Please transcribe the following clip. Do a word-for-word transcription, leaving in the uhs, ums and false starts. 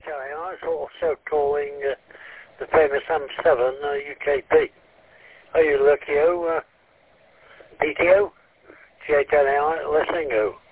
Sorry, I was also calling uh, the famous M seven uh, U K P. Are you Lucio, uh, P T O? G eight L A I, listening.